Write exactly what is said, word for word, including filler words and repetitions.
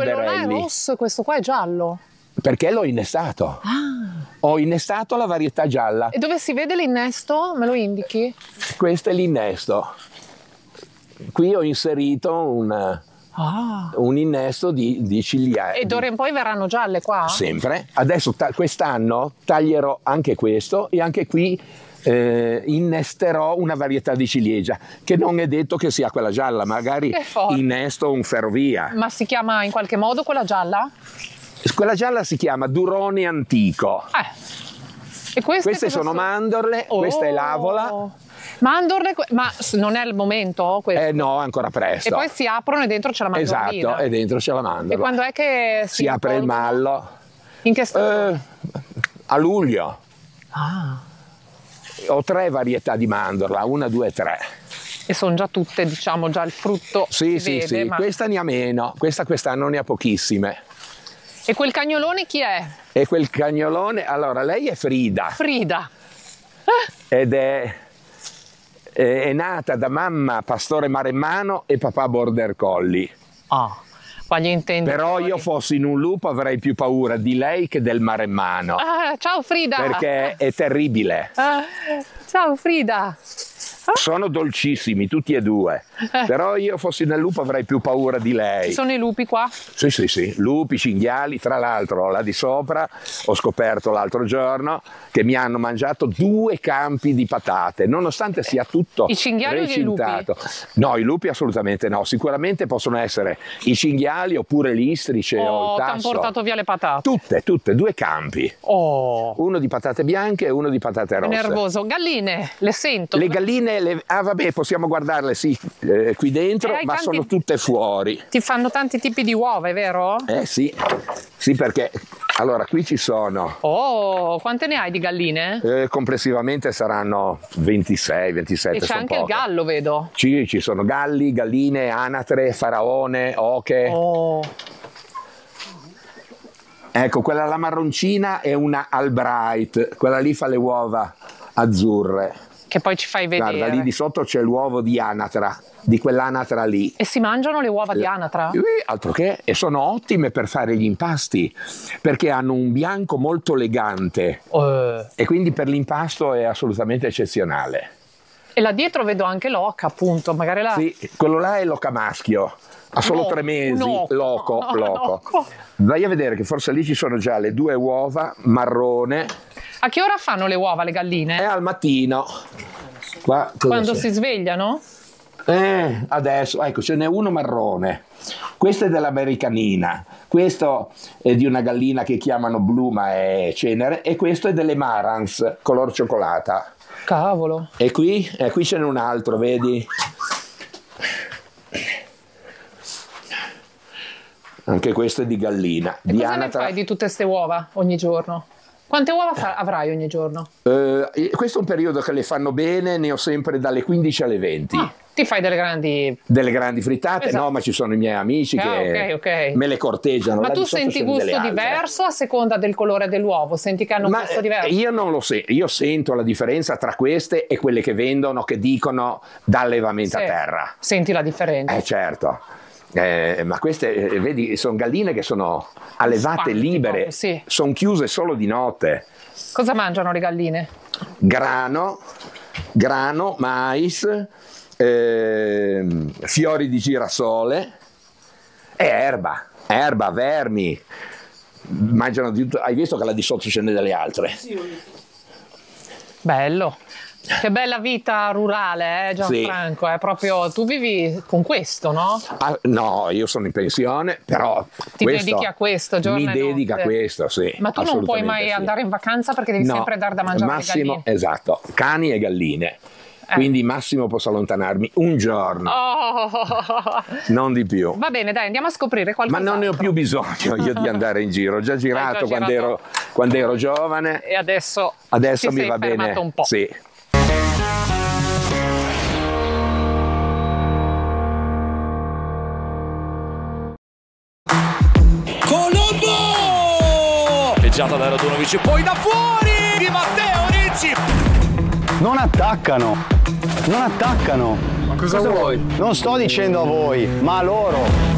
alberelli. Quello là è rosso e questo qua è giallo. Perché l'ho innestato. Ah. Ho innestato la varietà gialla. E dove si vede l'innesto? Me lo indichi? Questo è l'innesto. Qui ho inserito un, ah. un innesto di, di ciliegi. E d'ora in poi verranno gialle qua? Sempre. Adesso ta- quest'anno taglierò anche questo e anche qui eh, innesterò una varietà di ciliegia, che non è detto che sia quella gialla, magari innesto un ferrovia. Ma si chiama in qualche modo quella gialla? Quella gialla si chiama Durone Antico. Eh. E queste, queste sono, sono mandorle, oh. questa è l'avola. Mandorle, ma non è il momento? Questo? Eh no, ancora presto. E poi si aprono e dentro c'è la mandorlina. Esatto, e dentro c'è la mandorla. E quando è che si, si apre il mallo? In che stagione? Eh, a luglio. Ah. Ho tre varietà di mandorla, una, due, tre. E sono già tutte, diciamo, già il frutto. Sì, si sì, vede, sì. Ma... Questa ne ha meno, questa quest'anno ne ha pochissime. E quel cagnolone chi è? E quel cagnolone, allora lei è Frida. Frida. Ed è, è, è nata da mamma pastore maremmano e papà border collie. Ah, qua gli intendi. Però io fossi in un lupo avrei più paura di lei che del maremmano. Ah, ciao Frida. Perché è terribile. Ah, ciao Frida. Sono dolcissimi tutti e due, eh. però io fossi nel lupo avrei più paura di lei. Ci sono i lupi qua? Sì, sì, sì, lupi, cinghiali, tra l'altro là di sopra ho scoperto l'altro giorno che mi hanno mangiato due campi di patate, nonostante sia tutto I cinghiali recintato. O i lupi? No, i lupi assolutamente no, sicuramente possono essere i cinghiali oppure l'istrice oh, o il tasso. Ti hanno portato via le patate? Tutte, tutte, due campi. Oh. Uno di patate bianche e uno di patate rosse. Nervoso. Galline, le sento. Le galline Le, ah vabbè, possiamo guardarle sì eh, qui dentro, eh, ma tanti, sono tutte fuori. Ti fanno tanti tipi di uova, è vero? Eh sì, sì perché allora qui ci sono. Oh, quante ne hai di galline? Eh, complessivamente saranno ventisei ventisette. E c'è anche poche. Il gallo, vedo. Sì, ci sono galli, galline, anatre, faraone, oche. Oh. Ecco, quella la marroncina è una Albright, quella lì fa le uova azzurre. Che poi ci fai vedere. Guarda, lì di sotto c'è l'uovo di anatra, di quell'anatra lì. E si mangiano le uova di anatra? Eh, altro che, e sono ottime per fare gli impasti, perché hanno un bianco molto elegante. Uh. E quindi per l'impasto è assolutamente eccezionale. E là dietro vedo anche l'oca, appunto, magari là... Sì, quello là è l'oca maschio, ha solo no, tre mesi, no, loco, no, loco. loco. Vai a vedere che forse lì ci sono già le due uova marrone. A che ora fanno le uova le galline? È al mattino. Qua, quando c'è? Si svegliano? Eh, adesso, ecco, ce n'è uno marrone. Questo è dell'americanina, questo è di una gallina che chiamano blu ma è cenere, e questo è delle Marans, color cioccolata. Cavolo. E qui, e qui ce n'è un altro, vedi? Anche questo è di gallina. E di cosa anatra... ne fai di tutte queste uova ogni giorno? Quante uova fa- avrai ogni giorno? Uh, questo è un periodo che le fanno bene, ne ho sempre dalle quindici alle venti. Ah, ti fai delle grandi... Delle grandi frittate? Esatto. No, ma ci sono i miei amici ah, che okay, okay. me le corteggiano. Ma là tu senti gusto diverso a seconda del colore dell'uovo? Senti che hanno un ma gusto diverso? Io non lo sento, io sento la differenza tra queste e quelle che vendono, che dicono da allevamento sì. a terra. Senti la differenza? Eh certo. Eh, ma queste, eh, vedi, sono galline che sono allevate Spanti, libere, proprio, sì. sono chiuse solo di notte. Cosa mangiano le galline? Grano, grano, mais, eh, fiori di girasole e erba, erba, vermi. Mangiano di tutto. Hai visto che là di sotto ce n'è delle altre? Bello. Che bella vita rurale, eh, Gianfranco, sì. È proprio, tu vivi con questo, no? Ah, no, io sono in pensione, però ti dedichi a questo giorno mi e dedica notte. a questo, sì. Ma tu non puoi mai sì. andare in vacanza perché devi no, sempre dar da mangiare massimo, alle galline. Esatto, cani e galline. Eh. Quindi massimo posso allontanarmi un giorno, oh. non di più. Va bene, dai, andiamo a scoprire qualcosa. Ma non ne ho più bisogno io di andare in giro, ho già girato, già quando, girato. Ero, quando ero giovane e adesso, adesso ti mi sei va bene un po'. Sì. Da Radunovic, poi da fuori di Matteo Ricci. Non attaccano, non attaccano. Ma cosa, cosa vuoi? Non sto dicendo a voi, ma a loro.